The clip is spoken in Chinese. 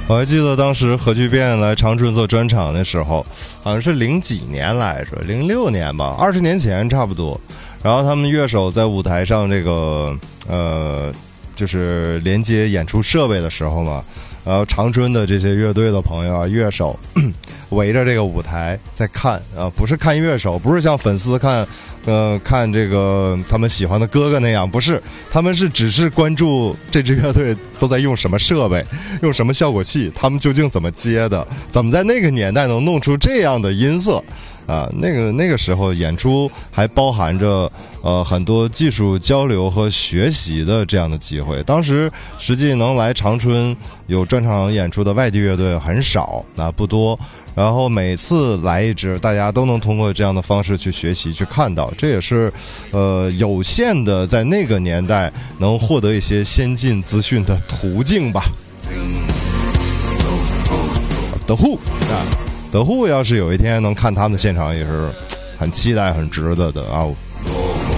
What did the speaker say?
我还记得当时核聚变来长春做专场的时候，好像是零几年来着，06年吧，20年前差不多。然后他们乐手在舞台上这个就是连接演出设备的时候嘛，然后长春的这些乐队的朋友啊，乐手围着这个舞台在看啊，不是看乐手，不是像粉丝看这个他们喜欢的哥哥那样，不是，他们是只是关注这支乐队都在用什么设备，用什么效果器，他们究竟怎么接的，怎么在那个年代能弄出这样的音色啊？那个时候演出还包含着很多技术交流和学习的这样的机会。当时实际能来长春有专场演出的外地乐队很少，不多。然后每次来一支，大家都能通过这样的方式去学习去看到，这也是有限的在那个年代能获得一些先进资讯的途径吧。The Who 啊，The Who 要是有一天能看他们的现场，也是很期待很值得的啊。